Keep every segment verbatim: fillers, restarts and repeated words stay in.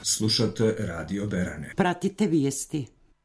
Slušate Radio Berane. Pratite vijesti.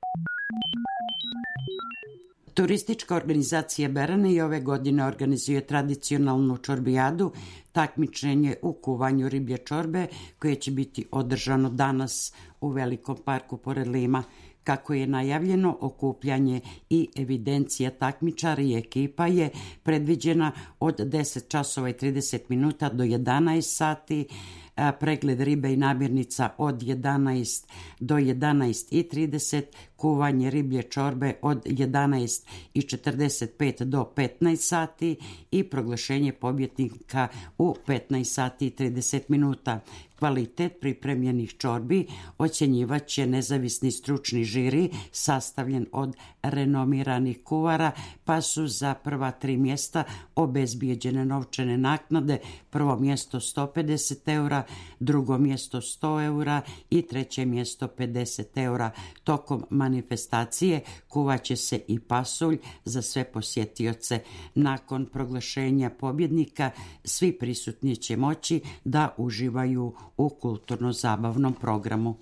Turistička organizacija Berane i ove godine organizuje tradicionalnu čorbijadu, takmičenje u kuvanju riblje čorbe koje će biti održano danas u Velikom parku pored Lima. Kako je najavljeno, okupljanje i evidencija takmičara i ekipa je predviđena od deset časova i trideset minuta do jedanaest sati, pregled ribe i namirnica od jedanaest do jedanaest i trideset, kuvanje riblje čorbe od jedanaest i četrdeset pet do petnaest sati i proglašenje pobjednika u petnaest sati i trideset minuta. Kvalitet pripremljenih čorbi ocjenjivat će nezavisni stručni žiri sastavljen od renomiranih kuvara, pa su za prva tri mjesta obezbijeđene novčane naknade, prvo mjesto sto pedeset eura, drugo mjesto sto eura i treće mjesto pedeset eura. Tokom manifestacije kuvaće se i pasulj za sve posjetioce. Nakon proglašenja pobjednika svi prisutni će moći da uživaju u kulturno-zabavnom programu.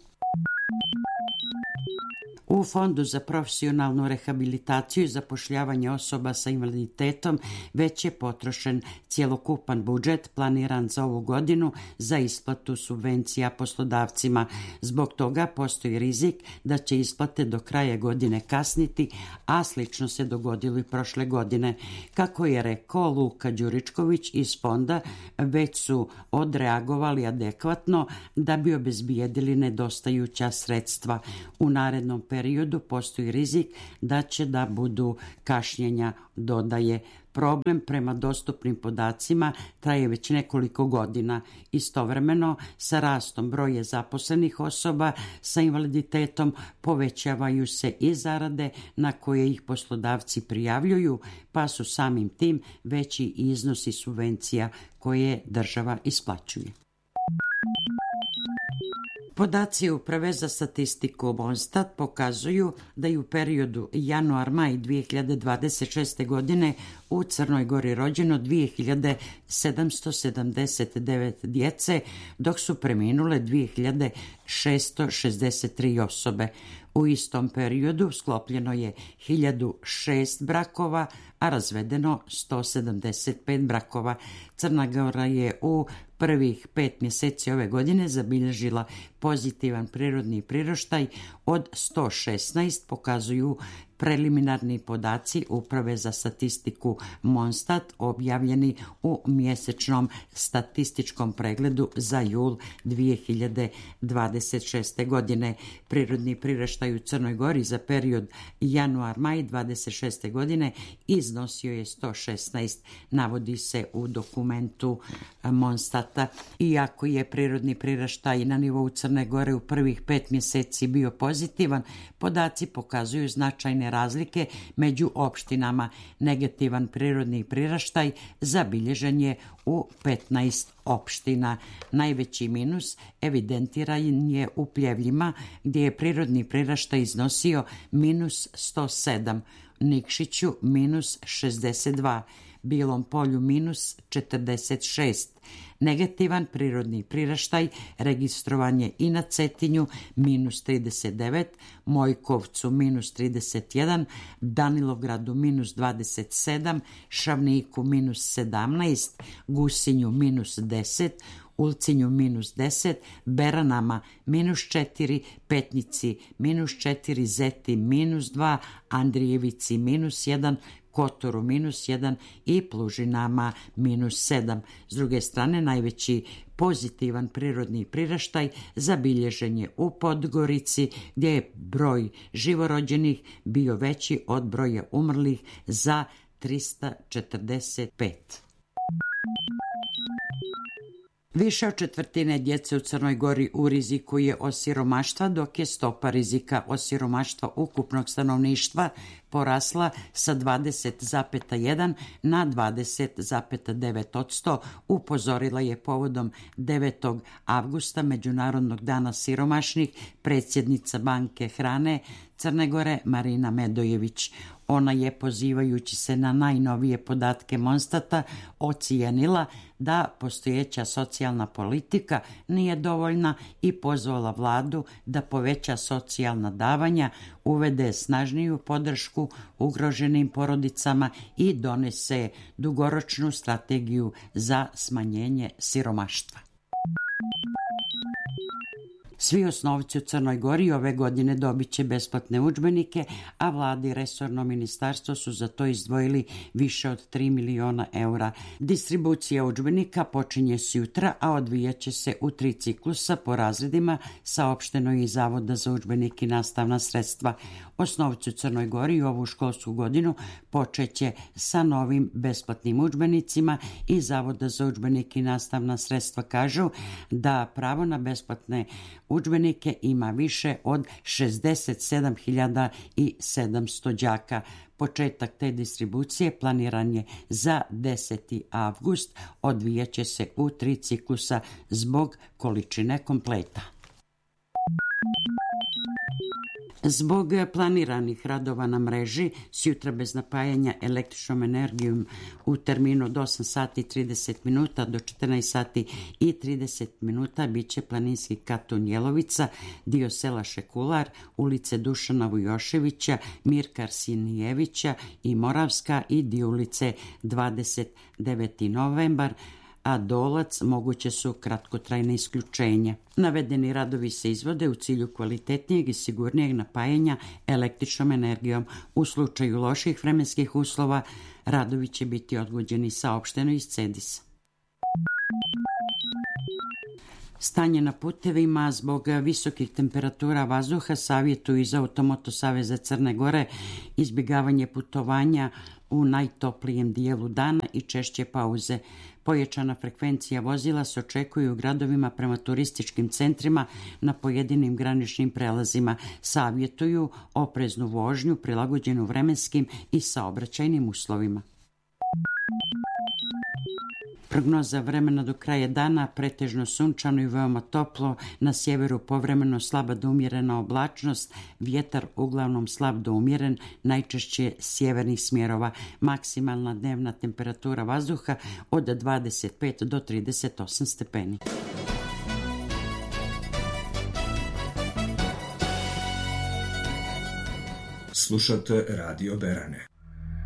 U Fondu za profesionalnu rehabilitaciju i zapošljavanje osoba sa invaliditetom već je potrošen cjelokupan budžet planiran za ovu godinu za isplatu subvencija poslodavcima. Zbog toga postoji rizik da će isplate do kraja godine kasniti, a slično se dogodilo i prošle godine. Kako je rekao Luka Đuričković iz fonda, već su odreagovali adekvatno da bi obezbijedili nedostajuća sredstva. U narednom periodu periodu postoji rizik da će da budu kašnjenja, dodaje. Problem prema dostupnim podacima traje već nekoliko godina. Istovremeno, sa rastom broja zaposlenih osoba sa invaliditetom povećavaju se i zarade na koje ih poslodavci prijavljuju, pa su samim tim veći iznosi subvencija koje država isplaćuje. Podaci Uprave za statistiku Monstat pokazuju da je u periodu januar-maj dvije hiljade dvadeset šeste. godine u Crnoj Gori rođeno dvije hiljade sedamsto sedamdeset devet djece, dok su preminule dvije hiljade šesto šezdeset tri osobe. U istom periodu sklopljeno je hiljadu šest brakova, a razvedeno sto sedamdeset pet brakova. Crna Gora je u prvih pet mjeseci ove godine zabilježila pozitivan prirodni priraštaj od sto šesnaest, pokazuju preliminarni podaci Uprave za statistiku Monstat objavljeni u mjesečnom statističkom pregledu za jul dvije hiljade dvadeset šeste. godine. Prirodni priraštaj u Crnoj Gori za period januar-maj dvadeset šeste. godine iznosio je sto šesnaest, navodi se u dokumentu Monstata. Iako je prirodni priraštaj na nivou Crne Gore u prvih pet mjeseci bio pozitivan, podaci pokazuju značajne razlike među opštinama. Negativan prirodni priraštaj zabilježen je u petnaest opština. Najveći minus evidentiran je u Pljevljima, gdje je prirodni priraštaj iznosio minus sto sedam, Nikšiću minus šezdeset dva, Bilom Polju minus četrdeset šest. Negativan prirodni priraštaj registrovan je i na Cetinju minus trideset devet, Mojkovcu minus trideset jedan, Danilovgradu minus dvadeset sedam, Šavniku minus sedamnaest, Gusinju minus deset, Ulcinju minus deset, Beranama minus četiri, Petnici minus četiri, Zeti minus dva, Andrijevici minus jedan, Kotoru minus jedan i Plužinama minus sedam. S druge strane, najveći pozitivan prirodni priraštaj zabilježen je u Podgorici, gdje je broj živorođenih bio veći od broja umrlih za trista četrdeset pet. Više od četvrtine djece u Crnoj Gori u riziku je od siromaštva, dok je stopa rizika od siromaštva ukupnog stanovništva porasla sa dvadeset zarez jedan na dvadeset zarez devet posto, upozorila je povodom devetog avgusta, Međunarodnog dana siromašnih, predsjednica Banke hrane Crne Gore Marina Medojević. Ona je, pozivajući se na najnovije podatke Monstata, ocijenila da postojeća socijalna politika nije dovoljna i pozvala vladu da poveća socijalna davanja, uvede snažniju podršku ugroženim porodicama i donese dugoročnu strategiju za smanjenje siromaštva. Svi osnovci u Crnoj Gori ove godine dobit će besplatne udžbenike, a vlada i resorno ministarstvo su za to izdvojili više od tri miliona eura. Distribucija udžbenika počinje sutra, a odvijat će se u tri ciklusa po razredima, saopšteno je iz Zavoda za udžbenike i nastavna sredstva. Osnovci u Crnoj Gori ovu školsku godinu počeće sa novim besplatnim udžbenicima i Zavoda za udžbenike i nastavna sredstva kažu da pravo na besplatne udžbenike ima više od šezdeset sedam hiljada sedamsto đaka. Početak te distribucije planiran je za deseti avgust, odvijat će se u tri ciklusa zbog količine kompleta. Zbog planiranih radova na mreži, sjutra bez napajanja električnom energijom u terminu od osam sati i trideset minuta do četrnaest sati i trideset minuta bit će planinski Katun Jelovica, dio sela Šekular, ulice Dušana Vujoševića, Mirka Arsinijevića i Moravska i dio ulice dvadeset deveti novembar, a Dolac moguće su kratkotrajne isključenja. Navedeni radovi se izvode u cilju kvalitetnijeg i sigurnijeg napajanja električnom energijom. U slučaju loših vremenskih uslova radovi će biti odgođeni, saopšteno iz Cedisa. Stanje na putevima zbog visokih temperatura vazduha savjetuju iz Automoto saveza Crne Gore izbjegavanje putovanja u najtoplijem dijelu dana i češće pauze. Pojačana frekvencija vozila se očekuje u gradovima prema turističkim centrima na pojedinim graničnim prelazima. Savjetuju opreznu vožnju prilagođenu vremenskim i saobraćajnim uslovima. Prognoza vremena do kraja dana: pretežno sunčano i veoma toplo, na sjeveru povremeno slaba do umjerena oblačnost, vjetar uglavnom slab do umjeren, najčešće sjevernih smjerova, maksimalna dnevna temperatura vazduha od dvadeset pet do trideset osam stepeni. Slušate Radio Berane.